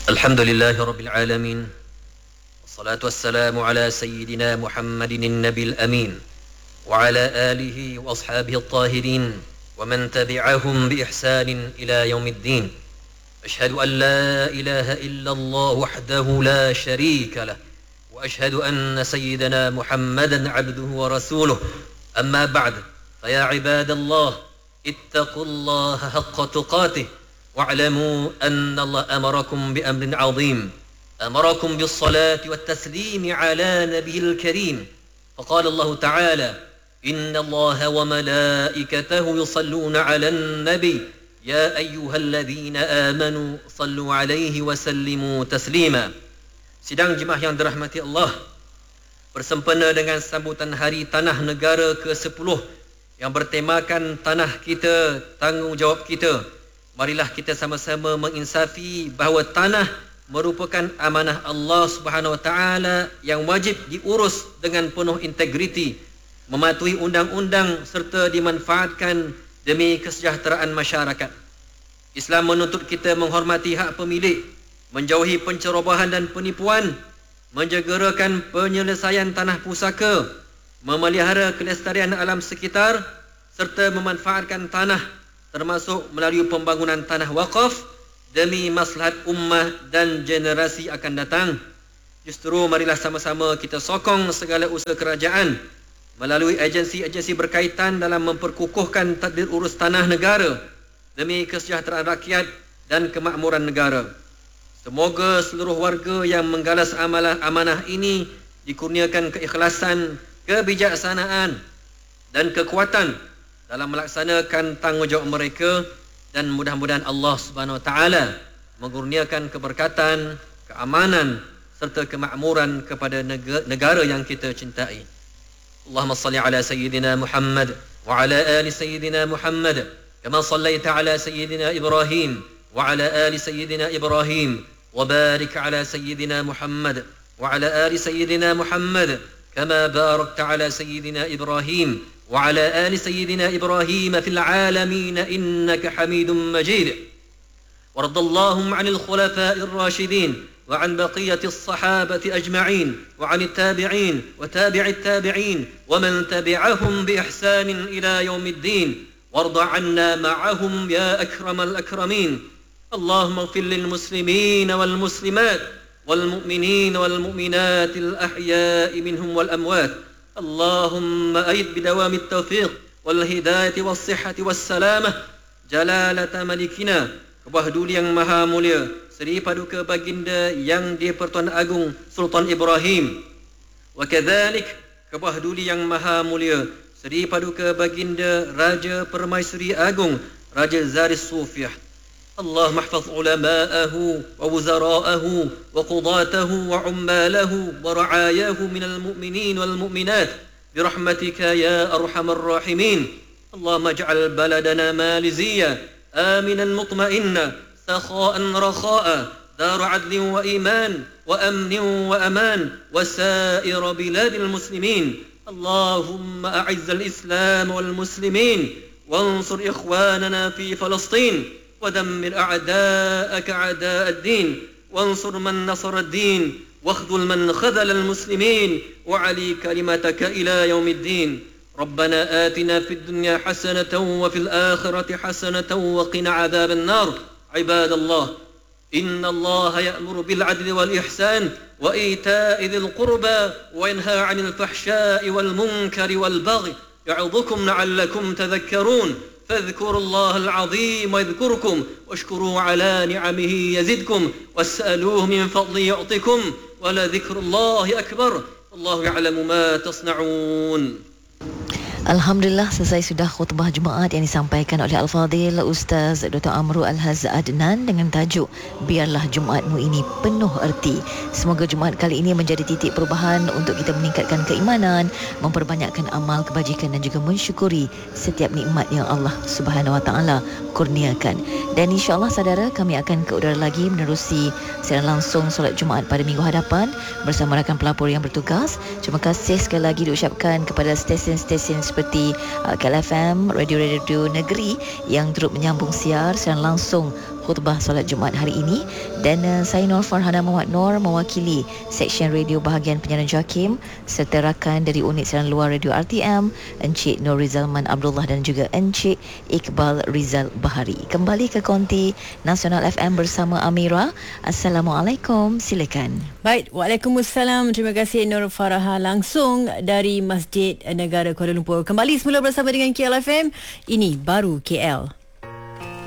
الحمد لله رب العالمين، والصلاة والسلام على سيدنا محمد النبي الأمين وعلى آله وأصحابه الطاهرين ومن تبعهم بإحسان إلى يوم الدين. أشهد أن لا إله إلا الله وحده لا شريك له، وأشهد أن سيدنا محمدا عبده ورسوله. أما بعد، فيا عباد الله اتقوا الله حق تقاته، واعلموا أن الله أمركم بأمر عظيم، أمركم بالصلاة والتسليم على نبيه الكريم، فقال الله تعالى: إن الله وملائكته يصلون على النبي يا أيها الذين آمنوا صلوا عليه وسلموا تسليما. Sidang jemaah yang dirahmati Allah, bersempena dengan sambutan Hari Tanah Negara ke-10 yang bertemakan tanah kita, tanggungjawab kita, marilah kita sama-sama menginsafi bahawa tanah merupakan amanah Allah Subhanahu Wa Taala yang wajib diurus dengan penuh integriti, mematuhi undang-undang serta dimanfaatkan demi kesejahteraan masyarakat. Islam menuntut kita menghormati hak pemilik, menjauhi pencerobohan dan penipuan, menjegerakan penyelesaian tanah pusaka, memelihara kelestarian alam sekitar serta memanfaatkan tanah termasuk melalui pembangunan tanah wakaf demi maslahat ummah dan generasi akan datang. Justru marilah sama-sama kita sokong segala usaha kerajaan melalui agensi-agensi berkaitan dalam memperkukuhkan tadbir urus tanah negara demi kesejahteraan rakyat dan kemakmuran negara. Semoga seluruh warga yang menggalas amanah ini dikurniakan keikhlasan, kebijaksanaan dan kekuatan dalam melaksanakan tanggungjawab mereka, dan mudah-mudahan Allah Subhanahu Wa Taala mengurniakan keberkatan, keamanan serta kemakmuran kepada negara yang kita cintai. Allahumma salli ala sayyidina Muhammad wa ala ali sayyidina Muhammad kama sallaita ala sayyidina Ibrahim wa ala ali sayyidina Ibrahim wa barik ala sayyidina Muhammad wa ala ali sayyidina Muhammad kama barakta ala sayyidina Ibrahim وعلى آل سيدنا إبراهيم في العالمين إنك حميد مجيد. وارض اللهم عن الخلفاء الراشدين وعن بقية الصحابة أجمعين وعن التابعين وتابع التابعين ومن تبعهم بإحسان إلى يوم الدين، وارض عنا معهم يا أكرم الأكرمين. اللهم اغفر للمسلمين والمسلمات والمؤمنين والمؤمنات الأحياء منهم والأموات. اللهم أيد بدوام التوفيق والهداية والصحة والسلامة جلالة ملكنا Kebahduli yang maha mulia Seri Paduka Baginda yang di-Pertuan Agung Sultan Ibrahim, wa kadzalik Kebahduli yang maha mulia Seri Paduka Baginda Raja Permaisuri Agung Raja Zaris Sufiyah. اللهم احفظ علماءه ووزراءه وقضاته وعماله ورعاياه من المؤمنين والمؤمنات برحمتك يا أرحم الراحمين. اللهم اجعل بلدنا ماليزيا آمنا مطمئنا سخاء رخاء دار عدل وإيمان وأمن وأمان وسائر بلاد المسلمين. اللهم أعز الإسلام والمسلمين وانصر إخواننا في فلسطين ودمر أعداءك أعداء الدين وانصر من نصر الدين واخذل من خذل المسلمين وعلي كلمتك إلى يوم الدين. ربنا آتنا في الدنيا حسنة وفي الآخرة حسنة وقنا عذاب النار. عباد الله، إن الله يأمر بالعدل والإحسان وإيتاء ذي القربى وينهى عن الفحشاء والمنكر والبغي يعظكم لعلكم تذكرون. فاذكروا الله العظيم يذكركم واشكروا على نعمه يزدكم واسألوه من فضله يعطكم ولذكر الله أكبر والله يعلم ما تصنعون. Alhamdulillah, selesai sudah khutbah Jumaat yang disampaikan oleh Al-Fadhil Ustaz Dr. Amrul Al-Haz Adnan dengan tajuk Biarlah Jumaatmu ini penuh erti. Semoga Jumaat kali ini menjadi titik perubahan untuk kita meningkatkan keimanan, memperbanyakkan amal kebajikan dan juga mensyukuri setiap nikmat yang Allah Subhanahu Wa Taala kurniakan. Dan insya-Allah saudara, kami akan ke udara lagi menerusi siaran langsung solat Jumaat pada minggu hadapan bersama rakan pelapor yang bertugas. Terima kasih sekali lagi diucapkan kepada stesen-stesen seperti KLFM, Radio-Radio Negeri yang turut menyambung siaran langsung khutbah solat Jumaat hari ini. Dan saya Nur Farhana Muhammad Nur mewakili Seksyen Radio bahagian penyiaran JAKIM serta rakan dari unit siaran luar Radio RTM, Encik Nur Rizalman Abdullah dan juga Encik Iqbal Rizal Bahari. Kembali ke Konti Nasional FM bersama Amira. Assalamualaikum, silakan. Baik, Waalaikumsalam. Terima kasih Nur Farah langsung dari Masjid Negara Kuala Lumpur. Kembali semula bersama dengan KL FM. Ini baru KL.